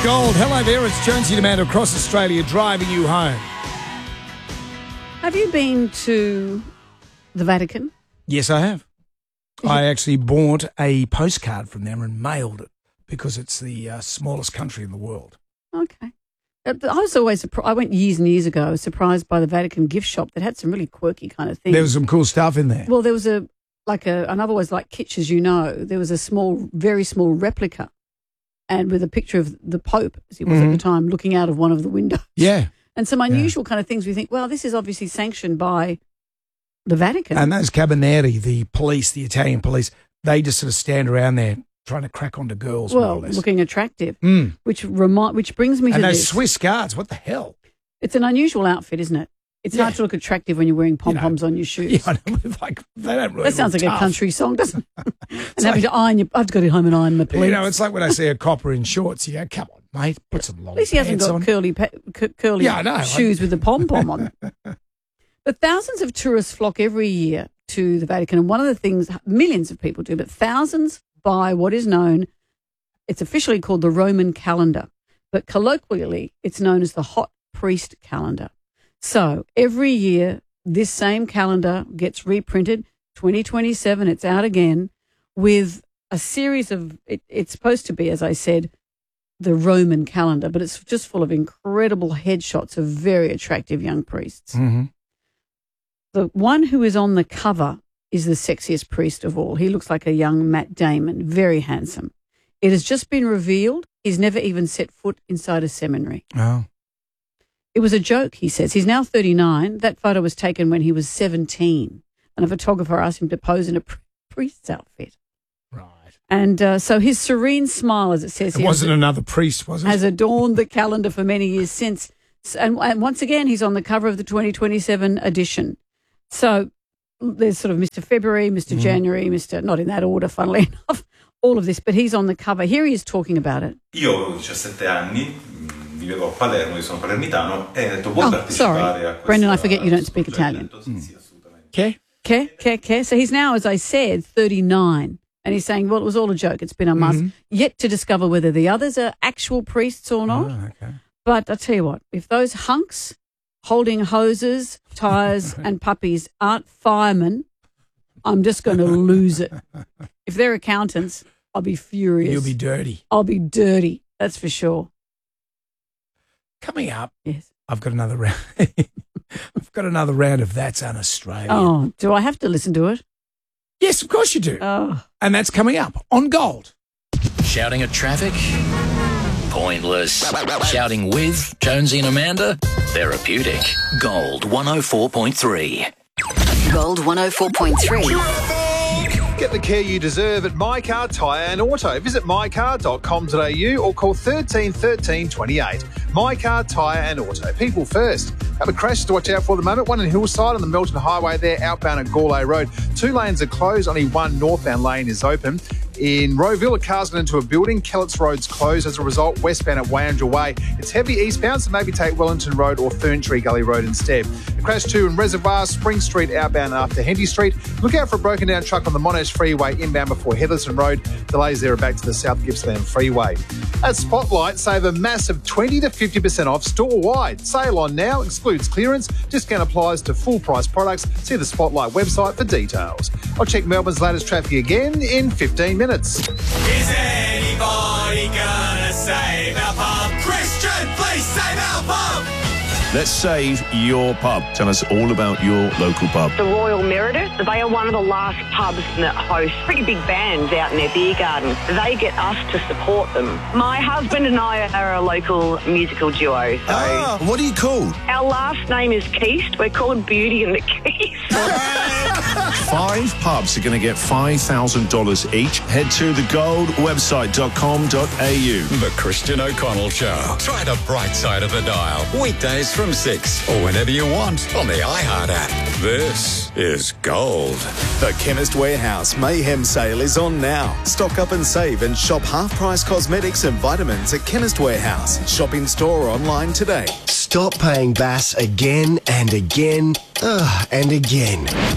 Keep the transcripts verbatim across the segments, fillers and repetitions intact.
Gold. Hello there, it's Jonesy and Amanda across Australia driving you home. Have you been to the Vatican? Yes, I have. I actually bought a postcard from them and mailed it because it's the uh, smallest country in the world. Okay. Uh, I was always surprised. I went years and years ago. I was surprised by the Vatican gift shop that had some really quirky kind of things. There was some cool stuff in there. Well, there was a, like a, and I've always liked kitsch, as you know, there was a small, very small replica and with a picture of the Pope, as he was mm-hmm. at the time, looking out of one of the windows. Yeah. And some unusual yeah. kind of things we think, well, this is obviously sanctioned by the Vatican. And those Carabinieri, the police, the Italian police, they just sort of stand around there trying to crack onto girls. Well, more or less. looking attractive, mm. which remi- which brings me and to those this. Swiss guards, what the hell? It's an unusual outfit, isn't it? It's yeah. hard to look attractive when you're wearing pom-poms you know, on your shoes. Yeah, I know, like, they don't really that sounds look like tough. a country song, doesn't it? and like, having to iron your, I've got to go home and iron my pleats. You know, it's like when I see a copper in shorts, you go, come on, mate, put some long At least he hasn't pants got on. curly pe- c- curly Yeah, I know. shoes with the pom-pom on. But thousands of tourists flock every year to the Vatican, and one of the things millions of people do, but thousands buy what is known, it's officially called the Roman calendar, but colloquially it's known as the hot priest calendar. So every year this same calendar gets reprinted, twenty twenty-seven, it's out again, with a series of, it, it's supposed to be, as I said, the Roman calendar, but it's just full of incredible headshots of very attractive young priests. Mm-hmm. The one who is on the cover is the sexiest priest of all. He looks like a young Matt Damon, very handsome. It has just been revealed he's never even set foot inside a seminary. Oh. It was a joke, he says. He's now thirty-nine. That photo was taken when he was seventeen, and a photographer asked him to pose in a priest's outfit. Right. And uh, so his serene smile, as it says It here, wasn't another priest, was it? has adorned the calendar for many years since. And, and once again, he's on the cover of the twenty twenty-seven edition. So there's sort of Mister February, Mister Mm. January, Mister not in that order, funnily enough, all of this, but he's on the cover. Here he is talking about it. Io avevo diciassette anni, vivevo a Palermo, io sono palermitano, e ho detto vuoi Oh, partecipare sorry. a questo Brendan, I forget you don't speak Italian. Okay. Care, care, care. So he's now, as I said, thirty-nine. And he's saying, well, it was all a joke. It's been a mask. Mm-hmm. Yet to discover whether the others are actual priests or not. Oh, okay. But I tell you what, if those hunks holding hoses, tyres and puppies aren't firemen, I'm just going to lose it. If they're accountants, I'll be furious. You'll be dirty. I'll be dirty. That's for sure. Coming up, Yes. I've got another round. I've got another round of That's Un-Australian. Oh, do I have to listen to it? Yes, of course you do. Oh. And that's coming up on Gold. Shouting at traffic? Pointless. Shouting with Jonesy and Amanda? Therapeutic. Gold one oh four point three. Gold one oh four point three. Get the care you deserve at My Car Tyre and Auto. Visit my car dot com dot a u or call thirteen thirteen twenty-eight. My Car Tyre and Auto. People first. Have a crash to watch out for at the moment. One in Hillside on the Melton Highway there, outbound at Gourlay Road. Two lanes are closed. Only one northbound lane is open. In Rowville, a car's got into a building. Kellett's Road's closed as a result. Westbound at Wayandra Way. It's heavy eastbound, so maybe take Wellington Road or Ferntree Gully Road instead. A crash too in Reservoir, Spring Street outbound after Henty Street. Look out for a broken down truck on the Monash Freeway inbound before Heatherton Road. Delays there are back to the South Gippsland Freeway. At Spotlight, save a massive twenty to fifty percent off store-wide. Sale on now, excludes clearance. Discount applies to full-price products. See the Spotlight website for details. I'll check Melbourne's latest traffic again in fifteen minutes. Is anybody gonna save our pub? Christian, please save our pub! Let's save your pub. Tell us all about your local pub. The Royal Meredith, they are one of the last pubs that host pretty big bands out in their beer garden. They get us to support them. My husband and I are a local musical duo. So Ah, what are you called? our last name is Keast. We're called Beauty and the Keast. Five pubs are going to get five thousand dollars each. Head to the gold website dot com dot a u. The Christian O'Connell Show. Try the bright side of the dial. Weekdays from six or whenever you want on the iHeart app. This is Gold. The Chemist Warehouse Mayhem Sale is on now. Stock up and save and shop half-price cosmetics and vitamins at Chemist Warehouse. Shop in store or online today. Stop paying Bass again and again, ugh, and again.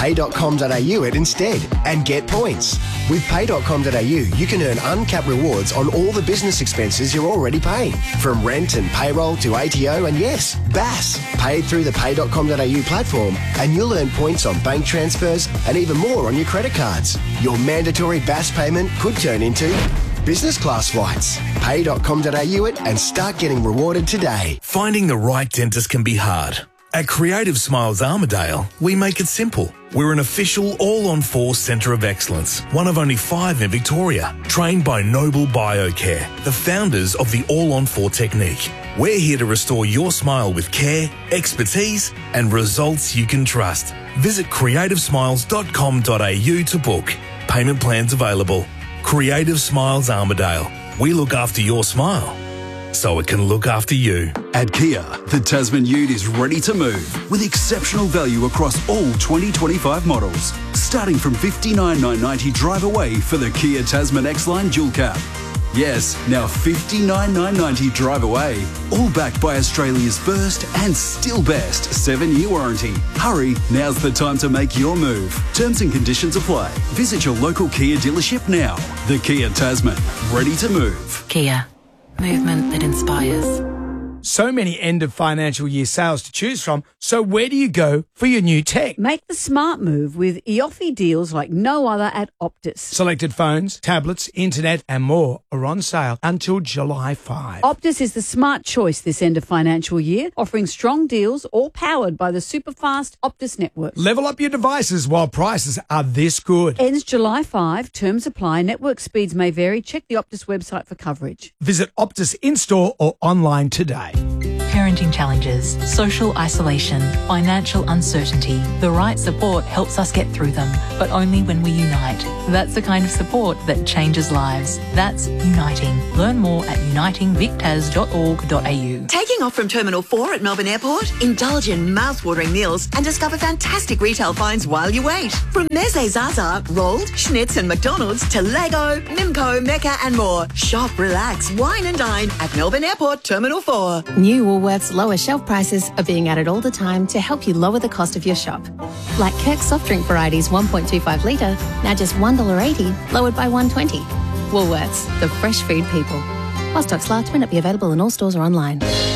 pay dot com dot a u it instead and get points. With pay dot com dot a u, you can earn uncapped rewards on all the business expenses you're already paying, from rent and payroll to A T O and, yes, B A S, paid through the pay dot com dot a u platform, and you'll earn points on bank transfers and even more on your credit cards. Your mandatory B A S payment could turn into business class flights. pay dot com dot a u it and start getting rewarded today. Finding the right dentist can be hard. At Creative Smiles Armidale, we make it simple. We're an official all-on-four centre of excellence, one of only five in Victoria, trained by Noble Biocare, the founders of the all-on-four technique. We're here to restore your smile with care, expertise and results you can trust. Visit creative smiles dot com dot a u to book. Payment plans available. Creative Smiles Armidale. We look after your smile so it can look after you. At Kia, the Tasman Ute is ready to move with exceptional value across all twenty twenty-five models. Starting from fifty-nine thousand nine hundred ninety drive away for the Kia Tasman X-Line Dual Cab. Yes, now fifty-nine thousand nine hundred ninety drive away. All backed by Australia's first and still best seven-year warranty. Hurry, now's the time to make your move. Terms and conditions apply. Visit your local Kia dealership now. The Kia Tasman, ready to move. Kia, movement that inspires. So many end of financial year sales to choose from, so where do you go for your new tech? Make the smart move with E O F I deals like no other at Optus. Selected phones, tablets, internet and more are on sale until July fifth. Optus is the smart choice this end of financial year, offering strong deals all powered by the super-fast Optus network. Level up your devices while prices are this good. Ends July fifth, terms apply, network speeds may vary. Check the Optus website for coverage. Visit Optus in-store or online today. Parenting challenges, social isolation, financial uncertainty. The right support helps us get through them, but only when we unite. That's the kind of support that changes lives. That's Uniting. Learn more at uniting vic tas dot org dot a u. Taking off from Terminal four at Melbourne Airport? Indulge in mouth-watering meals and discover fantastic retail finds while you wait. From Meze Zaza, Rolled, Schnitz and McDonald's to Lego, Mimco, Mecca and more. Shop, relax, wine and dine at Melbourne Airport Terminal four. New Woolworths lower shelf prices are being added all the time to help you lower the cost of your shop. Like Kirk's soft drink varieties one point two five litre, now just one dollar eighty, lowered by one dollar twenty. Woolworths, the fresh food people. While stocks last, may not be available in all stores or online.